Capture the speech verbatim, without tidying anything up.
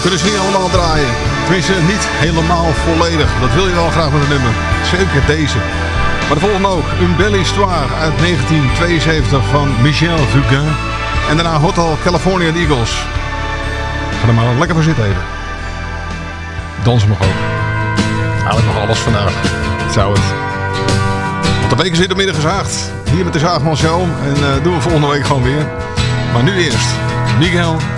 kunnen ze niet allemaal draaien. Tenminste, niet helemaal volledig. Dat wil je wel graag met een nummer. Zeker deze. Maar de volgende ook. Une belle histoire uit negentien tweeënzeventig van Michel Fugain. En daarna Hotel California Eagles. Ga er maar lekker voor zitten even. Dansen mag ook. Eigenlijk nog alles vandaag. Zou het. Want de weken zitten midden gezaagd. Hier met de Zaagman Show. En uh, doen we volgende week gewoon weer. Maar nu eerst Miguel